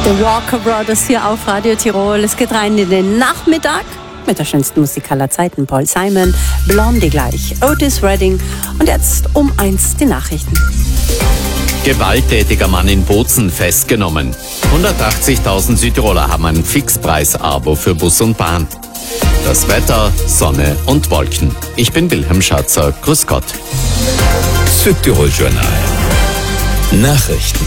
The Walker Brothers hier auf Radio Tirol. Es geht rein in den Nachmittag mit der schönsten Musik aller Zeiten. Paul Simon, Blondie gleich, Otis Redding und jetzt um 1 die Nachrichten. Gewalttätiger Mann in Bozen festgenommen. 180.000 Südtiroler haben ein Fixpreis-Abo für Bus und Bahn. Das Wetter, Sonne und Wolken. Ich bin Wilhelm Schatzer. Grüß Gott. Südtirol-Journal. Nachrichten.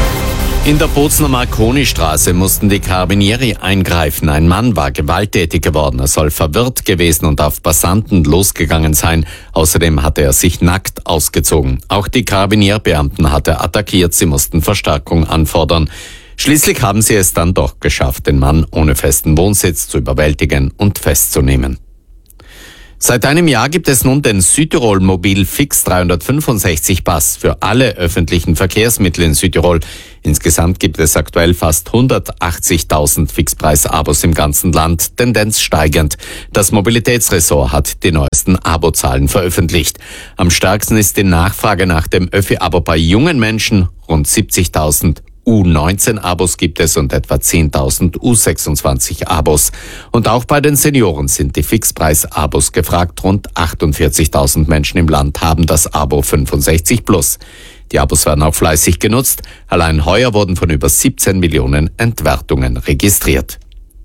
In der Bozener Marconi-Straße mussten die Carabinieri eingreifen. Ein Mann war gewalttätig geworden. Er soll verwirrt gewesen und auf Passanten losgegangen sein. Außerdem hatte er sich nackt ausgezogen. Auch die Carabinierbeamten hat er attackiert. Sie mussten Verstärkung anfordern. Schließlich haben sie es dann doch geschafft, den Mann ohne festen Wohnsitz zu überwältigen und festzunehmen. Seit einem Jahr gibt es nun den Südtirol Mobil Fix 365 Pass für alle öffentlichen Verkehrsmittel in Südtirol. Insgesamt gibt es aktuell fast 180.000 Fixpreis-Abos im ganzen Land, Tendenz steigend. Das Mobilitätsressort hat die neuesten Abozahlen veröffentlicht. Am stärksten ist die Nachfrage nach dem Öffi-Abo bei jungen Menschen, rund 70.000. U19-Abos gibt es und etwa 10.000 U26-Abos. Und auch bei den Senioren sind die Fixpreis-Abos gefragt. Rund 48.000 Menschen im Land haben das Abo 65+. Die Abos werden auch fleißig genutzt. Allein heuer wurden von über 17 Millionen Entwertungen registriert.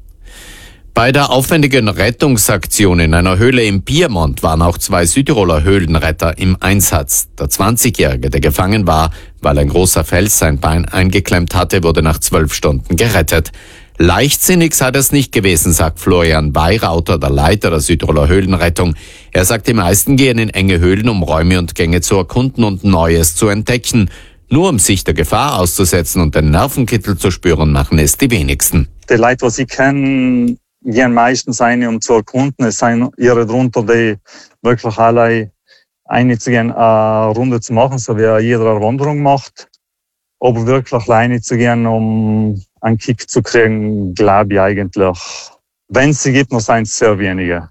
Bei der aufwendigen Rettungsaktion in einer Höhle im Piemont waren auch 2 Südtiroler Höhlenretter im Einsatz. Der 20-Jährige, der gefangen war, weil ein großer Fels sein Bein eingeklemmt hatte, wurde nach 12 Stunden gerettet. Leichtsinnig sei das nicht gewesen, sagt Florian Weirauter, der Leiter der Südtiroler Höhlenrettung. Er sagt, die meisten gehen in enge Höhlen, um Räume und Gänge zu erkunden und Neues zu entdecken. Nur um sich der Gefahr auszusetzen und den Nervenkittel zu spüren, machen es die wenigsten. Die Leute, die ich kenne, gehen meistens eine, um zu erkunden. Es sind ihre drunter, die wirklich alle eine zu gehen, eine Runde zu machen, so wie jeder eine Wanderung macht. Aber wirklich alleine zu gehen, um einen Kick zu kriegen, glaube ich eigentlich. Wenn es sie gibt, noch sind es sehr wenige.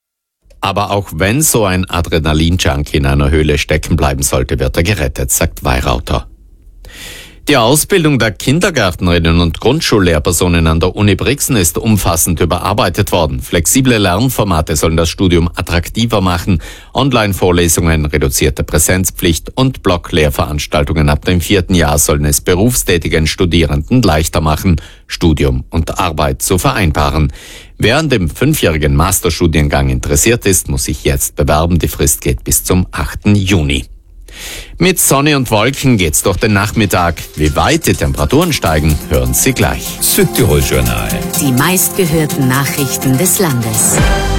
Aber auch wenn so ein Adrenalin-Junkie in einer Höhle stecken bleiben sollte, wird er gerettet, sagt Weirauter. Die Ausbildung der Kindergärtnerinnen und Grundschullehrpersonen an der Uni Brixen ist umfassend überarbeitet worden. Flexible Lernformate sollen das Studium attraktiver machen. Online-Vorlesungen, reduzierte Präsenzpflicht und Blocklehrveranstaltungen ab dem 4. Jahr sollen es berufstätigen Studierenden leichter machen, Studium und Arbeit zu vereinbaren. Wer an dem 5-jährigen Masterstudiengang interessiert ist, muss sich jetzt bewerben. Die Frist geht bis zum 8. Juni. Mit Sonne und Wolken geht's durch den Nachmittag. Wie weit die Temperaturen steigen, hören Sie gleich. Südtirol-Journal. Die meistgehörten Nachrichten des Landes.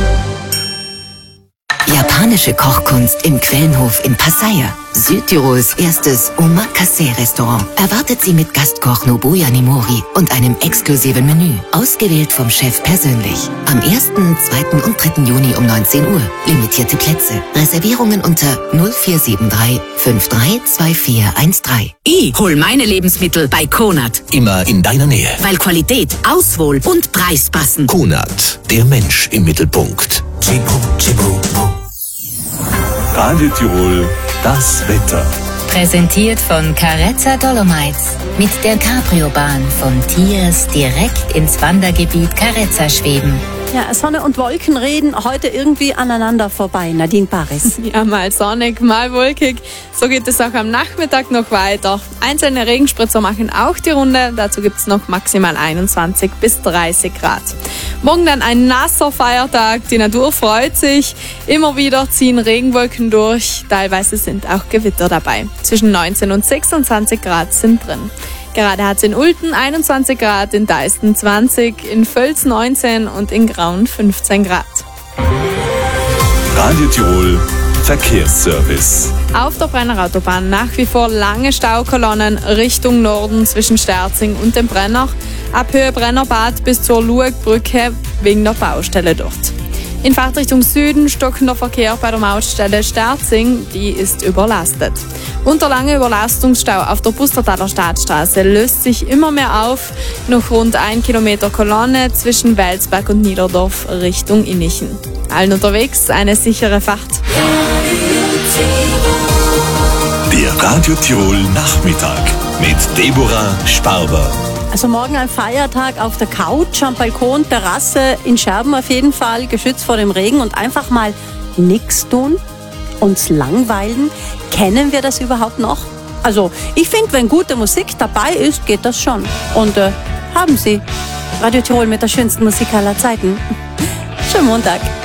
Japanische Kochkunst im Quellenhof in Pattaya. Südtirols erstes Omakase-Restaurant erwartet Sie mit Gastkoch Nobuya Nimori und einem exklusiven Menü, ausgewählt vom Chef persönlich. Am 1., 2. und 3. Juni um 19 Uhr. Limitierte Plätze. Reservierungen unter 0473 532413. Ich hol meine Lebensmittel bei Konad. Immer in deiner Nähe. Weil Qualität, Auswahl und Preis passen. Konad, der Mensch im Mittelpunkt. Radio Tirol, das Wetter. Präsentiert von Carezza Dolomites. Mit der Cabrio-Bahn von Tiers direkt ins Wandergebiet Carezza schweben. Ja, Sonne und Wolken reden heute irgendwie aneinander vorbei. Nadine Paris. Ja, mal sonnig, mal wolkig. So geht es auch am Nachmittag noch weiter. Einzelne Regenspritzer machen auch die Runde. Dazu gibt es noch maximal 21 bis 30 Grad. Morgen dann ein nasser Feiertag. Die Natur freut sich. Immer wieder ziehen Regenwolken durch. Teilweise sind auch Gewitter dabei. Zwischen 19 und 26 Grad sind drin. Gerade hat es in Ulten 21 Grad, in Deisten 20, in Völz 19 und in Grauen 15 Grad. Radio Tirol, Verkehrsservice. Auf der Brennerautobahn nach wie vor lange Staukolonnen Richtung Norden zwischen Sterzing und dem Brenner. Ab Höhe Brennerbad bis zur Luegbrücke wegen der Baustelle dort. In Fahrtrichtung Süden stockender Verkehr bei der Mautstelle Sterzing, die ist überlastet. Unter langer Überlastungsstau auf der Pustertaler Stadtstraße löst sich immer mehr auf. Noch rund 1 Kilometer Kolonne zwischen Welsberg und Niederdorf Richtung Innichen. Allen unterwegs eine sichere Fahrt. Der Radio Tirol Nachmittag mit Deborah Sparber. Also morgen ein Feiertag auf der Couch, am Balkon, Terrasse, in Scherben auf jeden Fall, geschützt vor dem Regen und einfach mal nichts tun, uns langweilen. Kennen wir das überhaupt noch? Also ich finde, wenn gute Musik dabei ist, geht das schon. Und haben Sie Radio Tirol mit der schönsten Musik aller Zeiten. Schönen Montag.